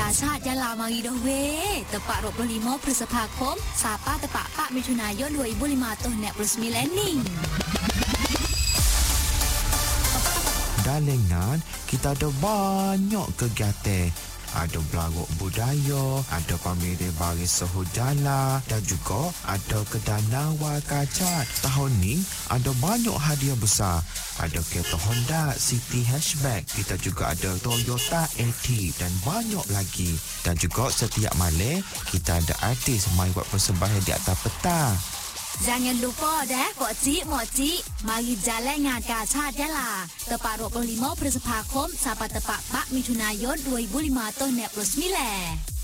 าชาติยะลามารีโดเวtepat 25 พฤษภาคมsampai tepat 4 มิถุนายน 2015 net resmi landing. Dalengan kita ada banyak kegiatan. Ada berlarut budaya, ada pameran baris saudara dan juga ada kedai nawar kacat. Tahun ni ada banyak hadiah besar. Ada kereta Honda City Hatchback, kita juga ada Toyota AT dan banyak lagi. Dan juga setiap malam kita ada artis mai buat persembahan di atas petang. Jangan lupa dah Pok Cik, Mak Cik, mari jalan dengan Kachat Yala. Tepat 25 Pฤษภาคม sampai tepat 4 Mithunayun 2015 net resmi.